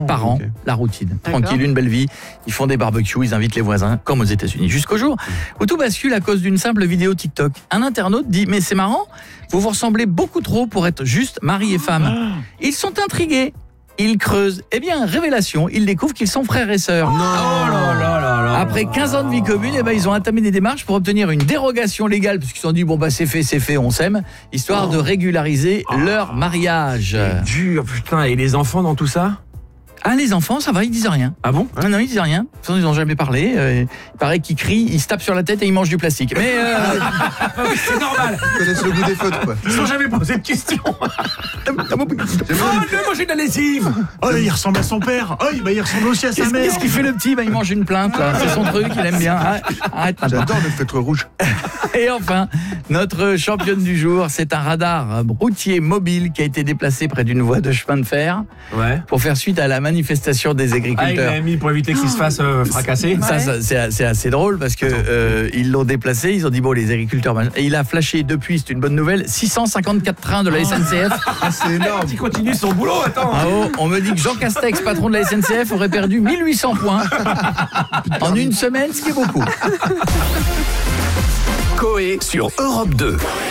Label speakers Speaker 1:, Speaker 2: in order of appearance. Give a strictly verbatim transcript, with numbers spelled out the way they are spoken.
Speaker 1: par an,
Speaker 2: okay.
Speaker 1: la routine.
Speaker 3: D'accord.
Speaker 1: Tranquille, une belle vie. Ils font des barbecues, ils invitent les voisins, comme aux États-Unis. Jusqu'au jour où tout bascule à cause d'une simple vidéo TikTok. Un internaute dit « Mais c'est marrant, vous vous ressemblez beaucoup trop pour être juste mari et femme. » Ils sont intrigués. Ils creusent. Eh bien, révélation, ils découvrent qu'ils sont frères et sœurs.
Speaker 2: Non. Oh là là là là.
Speaker 1: Après quinze ans de vie commune, eh ben, ils ont entamé des démarches pour obtenir une dérogation légale, parce qu'ils se sont dit, bon, bah, c'est fait, c'est fait, on s'aime, histoire
Speaker 2: Oh.
Speaker 1: de régulariser oh. leur mariage.
Speaker 2: C'est dur, putain. Et les enfants dans tout ça?
Speaker 1: Ah, les enfants, ça va, ils disent rien.
Speaker 2: Ah bon?
Speaker 1: Non, non, ils disent rien. De toute façon, ils n'ont jamais parlé. Euh, il paraît qu'ils crient, ils se tapent sur la tête et ils mangent du plastique. Mais euh...
Speaker 2: c'est normal.
Speaker 4: Ils connaissent le goût des fautes, quoi.
Speaker 2: Ils n'ont jamais posé de questions. Oh, il veut manger de la lessive.
Speaker 5: Oh, il ressemble à son père. Oh, bah, il ressemble aussi à sa
Speaker 1: Qu'est-ce,
Speaker 5: mère.
Speaker 1: qu'est-ce qu'il fait le petit? Bah, il mange une plainte, là. C'est son truc, il aime bien. Arrête, arrête maintenant.
Speaker 4: J'adore le feutre rouge.
Speaker 1: Et enfin, notre championne du jour, c'est un radar routier mobile qui a été déplacé près d'une voie de chemin de fer
Speaker 2: Ouais.
Speaker 1: pour faire suite à la manifestation des
Speaker 2: Ah, il
Speaker 1: agriculteurs.
Speaker 2: l'a mis pour éviter qu'ils se fassent euh, fracasser.
Speaker 1: Ça, ça, c'est, c'est assez drôle parce que euh, ils l'ont déplacé, ils ont dit bon les agriculteurs machin. Et il a flashé depuis, c'est une bonne nouvelle, six cent cinquante-quatre trains de la S N C F.
Speaker 4: Ah, c'est énorme.
Speaker 2: Il continue son boulot, attends.
Speaker 1: Ah oh, on me dit que Jean Castex, patron de la S N C F, aurait perdu mille huit cents points en une semaine, ce qui est beaucoup.
Speaker 6: Coé sur Europe deux.